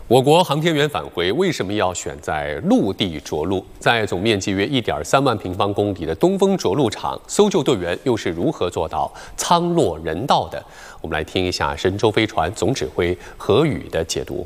我国航天员返回为什么要选在陆地着陆？在总面积约1.3万平方公里的东风着陆场，搜救队员又是如何做到舱落人道的？我们来听一下神舟飞船总指挥何宇的解读。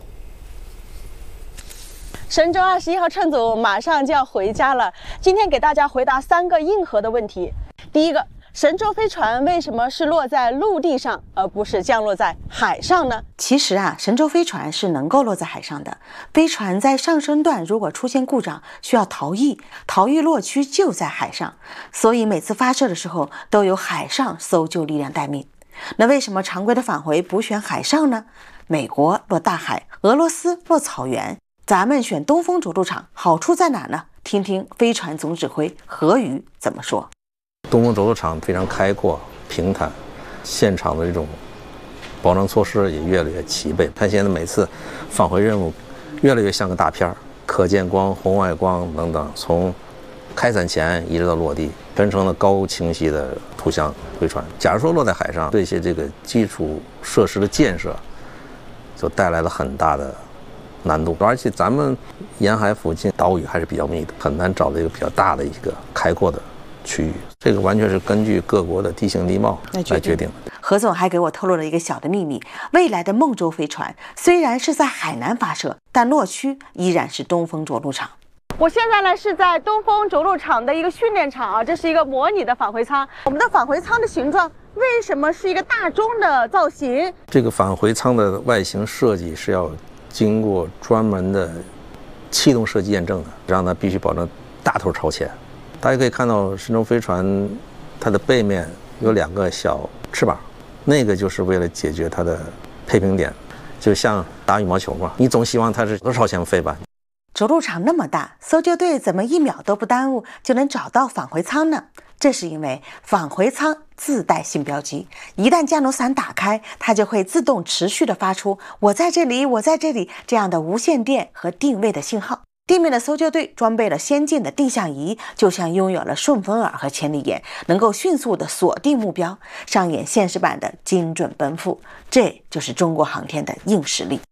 神舟21号乘组马上就要回家了，今天给大家回答3个硬核的问题。第一个，神舟飞船为什么是落在陆地上，而不是降落在海上呢？ 其实神舟飞船是能够落在海上的。飞船在上升段如果出现故障，需要逃逸，逃逸落区就在海上，所以每次发射的时候都有海上搜救力量待命。那为什么常规的返回不选海上呢？美国落大海，俄罗斯落草原，咱们选东风着陆场，好处在哪呢？听听飞船总指挥何宇怎么说。 东风着陆场非常开阔平坦，现场的这种保障措施也越来越齐备。它现在每次返回任务越来越像个大片，可见光、红外光等等，从开伞前一直到落地，分成了高清晰的图像飞船。假如说落在海上，对一些这个基础设施的建设就带来了很大的难度，而且咱们沿海附近岛屿还是比较密的，很难找到一个比较大的一个开阔的区域，这个完全是根据各国的地形地貌来决定的。 何总还给我透露了一个小的秘密，未来的梦舟飞船虽然是在海南发射，但落区依然是东风着陆场。 我现在呢是在东风着陆场的一个训练场啊，这是一个模拟的返回舱。我们的返回舱的形状为什么是一个大钟的造型？ 这个返回舱的外形设计是要经过专门的气动设计验证的，让它必须保证大头朝前。大家可以看到神舟飞船它的背面有2个小翅膀，那个就是为了解决它的配平点，就像打羽毛球嘛，你总希望它是多朝前飞吧。 着陆场那么大，搜救队怎么1秒都不耽误就能找到返回舱呢？这是因为返回舱自带信标机，一旦降落伞打开，它就会自动持续的发出我在这里，我在这里这样的无线电和定位的信号。地面的搜救队装备了先进的定向仪，就像拥有了顺风耳和千里眼，能够迅速的锁定目标，上演现实版的精准奔赴。这就是中国航天的硬实力。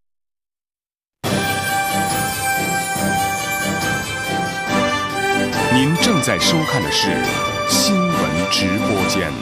您正在收看的是新闻直播间。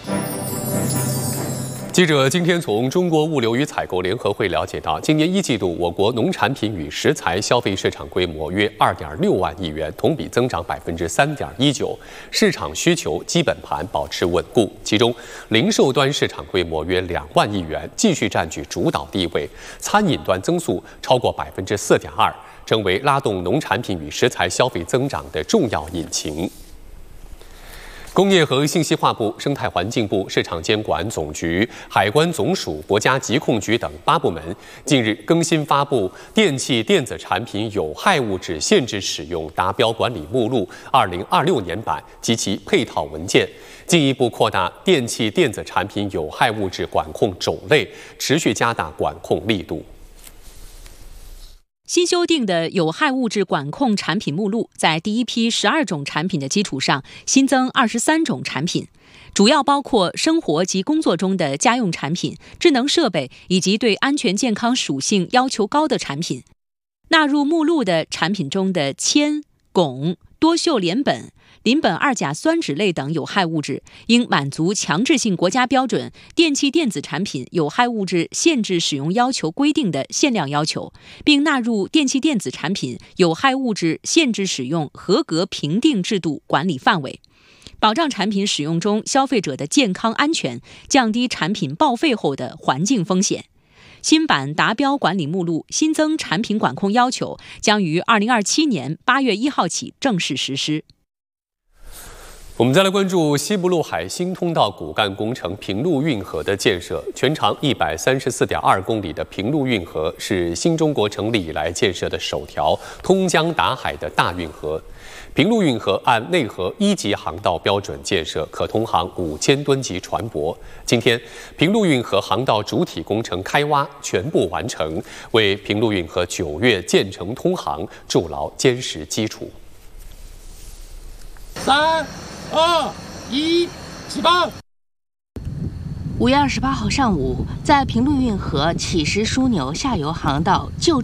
记者今天从中国物流与采购联合会了解到，今年1季度我国农产品与食材消费市场规模约2.6万亿元，同比增长3.19%，市场需求基本盘保持稳固。其中，零售端市场规模约2万亿元，继续占据主导地位；餐饮端增速超过4.2%，成为拉动农产品与食材消费增长的重要引擎。工业和信息化部、生态环境部、市场监管总局、海关总署、国家疾控局等8部门近日更新发布《电气电子产品有害物质限制使用达标管理目录（2026年版）》及其配套文件，进一步扩大电气电子产品有害物质管控种类，持续加大管控力度。 新修订的有害物质管控产品目录，在第一批12种产品的基础上，新增23种产品，主要包括生活及工作中的家用产品、智能设备以及对安全健康属性要求高的产品。纳入目录的产品中的铅、汞、多溴联苯、邻苯二甲酸酯类等有害物质，应满足强制性国家标准《电气电子产品有害物质限制使用要求规定》的限量要求，并纳入电气电子产品有害物质限制使用合格评定制度管理范围，保障产品使用中消费者的健康安全，降低产品报废后的环境风险。新版达标管理目录新增产品管控要求，将于2027年8月1号起正式实施。 我们再来关注西部陆海新通道骨干工程平陆运河的建设。全长134.2公里的平陆运河是新中国成立以来建设的首条通江达海的大运河。平陆运河按内河1级航道标准建设，可通航5000吨级船舶。今天，平陆运河航道主体工程开挖全部完成，为平陆运河9月建成通航筑牢坚实基础。 3、2、1，起航 ！5月28号上午，在平陆运河起石枢纽下游航道就